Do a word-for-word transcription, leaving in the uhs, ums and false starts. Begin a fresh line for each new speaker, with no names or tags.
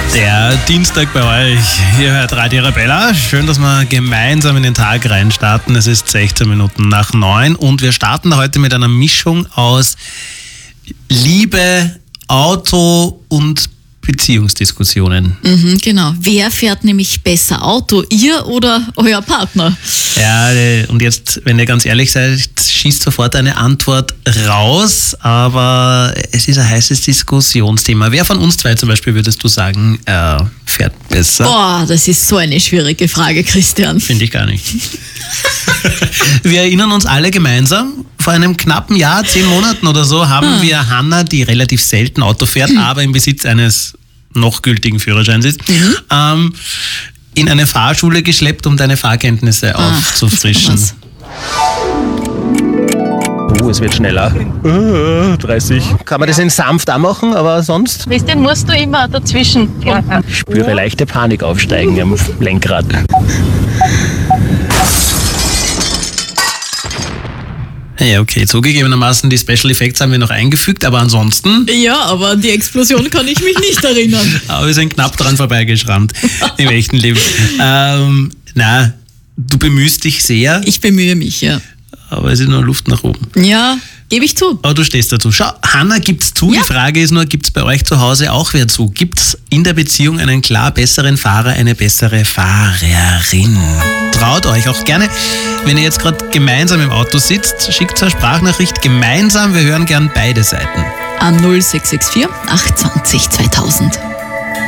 Der Dienstag bei euch. Ihr hört Radio Arabella. Schön, dass wir gemeinsam in den Tag reinstarten. Es ist sechzehn Minuten nach neun und wir starten heute mit einer Mischung aus Liebe, Auto und Beziehungsdiskussionen.
Mhm, genau. Wer fährt nämlich besser Auto? Ihr oder euer Partner?
Ja, und jetzt, wenn ihr ganz ehrlich seid, schießt sofort eine Antwort raus, aber es ist ein heißes Diskussionsthema. Wer von uns zwei zum Beispiel, würdest du sagen, äh, fährt besser?
Boah, das ist so eine schwierige Frage, Christian.
Finde ich gar nicht. Wir erinnern uns alle gemeinsam, vor einem knappen Jahr, zehn Monaten oder so, haben ah. wir Hanna, die relativ selten Auto fährt, mhm. aber im Besitz eines noch gültigen Führerscheins ist, mhm. ähm, in eine Fahrschule geschleppt, um deine Fahrkenntnisse ah, aufzufrischen. Oh, es wird schneller. Uh, dreißig. Kann man das in sanft auch machen, aber sonst?
Christian, musst du immer dazwischen.
Ich spüre leichte Panik aufsteigen am Lenkrad. Ja, okay, zugegebenermaßen die Special Effects haben wir noch eingefügt, aber ansonsten...
Ja, aber an die Explosion kann ich mich nicht erinnern.
Aber wir sind knapp dran vorbeigeschrammt im echten Leben. Ähm, na, du bemühst dich sehr.
Ich bemühe mich, ja.
Aber es ist nur Luft nach oben.
Ja, gebe ich zu.
Aber du stehst dazu. Schau, Hanna gibt's zu. Ja. Die Frage ist nur, gibt's bei euch zu Hause auch wer zu? Gibt's in der Beziehung einen klar besseren Fahrer, eine bessere Fahrerin? Traut euch auch gerne, wenn ihr jetzt gerade gemeinsam im Auto sitzt, schickt eine Sprachnachricht gemeinsam. Wir hören gern beide Seiten.
An null sechs sechs vier, acht zwei null, zweitausend.